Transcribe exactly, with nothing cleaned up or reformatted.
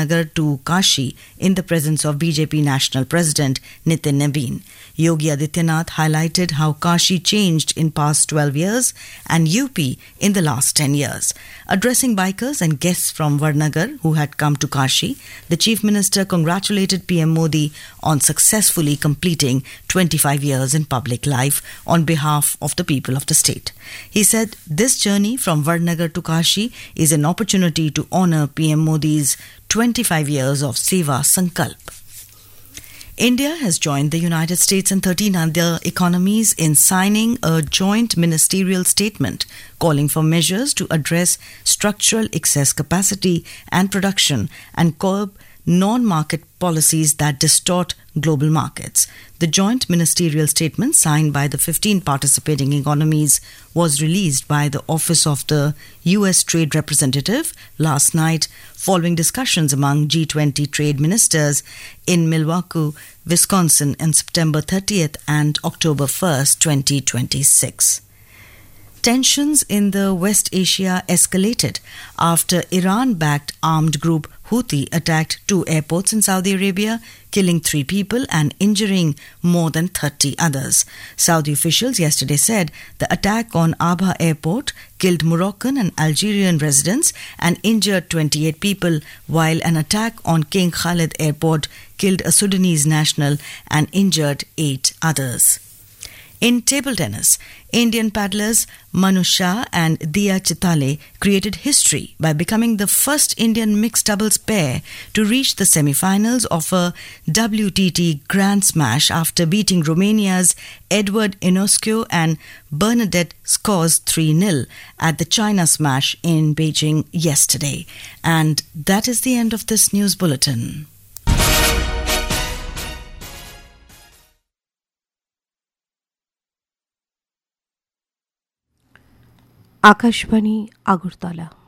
Vardnagar to Kashi in the presence of B J P National President Nitin Nabin. Yogi Adityanath highlighted how Kashi changed in past twelve years and U P in the last ten years. Addressing bikers and guests from Vardnagar who had come to Kashi, the Chief Minister congratulated P M Modi on successfully completing twenty-five years in public life on behalf of the people of the state. He said this journey from Vardnagar to Kashi is an opportunity to honour P M Modi's twenty-five years of Seva Sankalp. India has joined the United States and thirteen other economies in signing a joint ministerial statement calling for measures to address structural excess capacity and production and curb non-market policies that distort global markets. The joint ministerial statement signed by the fifteen participating economies was released by the Office of the U S Trade Representative last night following discussions among G twenty trade ministers in Milwaukee, Wisconsin on September thirtieth and October first, twenty twenty-six. Tensions in the West Asia escalated after Iran-backed armed group Houthi attacked two airports in Saudi Arabia, killing three people and injuring more than thirty others. Saudi officials yesterday said the attack on Abha Airport killed Moroccan and Algerian residents and injured twenty-eight people, while an attack on King Khalid Airport killed a Sudanese national and injured eight others. In table tennis, Indian paddlers Manu Shah and Diya Chitale created history by becoming the first Indian mixed doubles pair to reach the semi-finals of a W T T Grand Smash after beating Romania's Edward Ionescu and Bernadette Scores three nil at the China Smash in Beijing yesterday. And that is the end of this news bulletin. Akashvani Agartala.